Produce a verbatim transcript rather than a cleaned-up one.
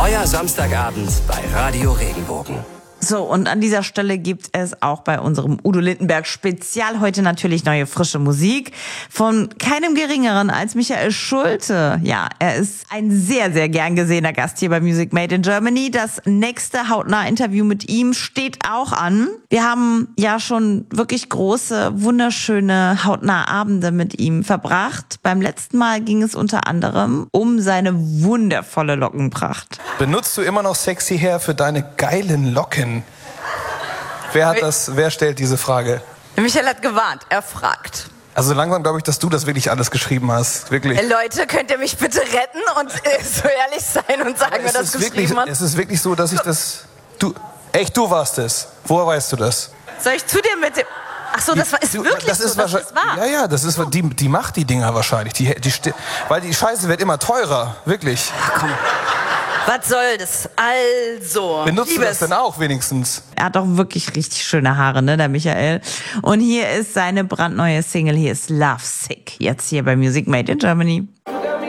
Euer Samstagabend bei Radio Regenbogen. So, und an dieser Stelle gibt es auch bei unserem Udo Lindenberg Spezial heute natürlich neue frische Musik von keinem Geringeren als Michael Schulte. Ja, er ist ein sehr, sehr gern gesehener Gast hier bei Music Made in Germany. Das nächste Hautnah-Interview mit ihm steht auch an. Wir haben ja schon wirklich große, wunderschöne Hautnah-Abende mit ihm verbracht. Beim letzten Mal ging es unter anderem um seine wundervolle Lockenpracht. Benutzt du immer noch Sexy Hair für deine geilen Locken? Wer hat das, wer stellt diese Frage? Michael hat gewarnt, er fragt. Also langsam glaube ich, dass du das wirklich alles geschrieben hast, wirklich. Äh, Leute, könnt ihr mich bitte retten und äh, so ehrlich sein und sagen, wer das geschrieben wirklich, hat? Es ist wirklich so, dass ich das... Du, echt, du warst es. Woher weißt du das? Soll ich zu dir mit dem... Ach so, das war, ist Du, wirklich das so, ist das wahrscheinlich, ist wahr. Ja, ja, das ist, die, die macht die Dinger wahrscheinlich. Die, die, weil die Scheiße wird immer teurer, wirklich. Ach komm. Was soll das? Also, Benutzt Liebes. du das denn auch wenigstens? Er hat auch wirklich richtig schöne Haare, ne, der Michael. Und hier ist seine brandneue Single, hier ist Love Sick. Jetzt hier bei Music Made in Germany.